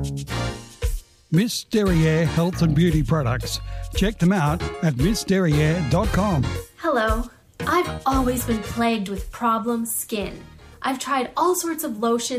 Miss Derriere Health and Beauty Products. Check them out at missderriere.com. Hello. I've always been plagued with problem skin. I've tried all sorts of lotions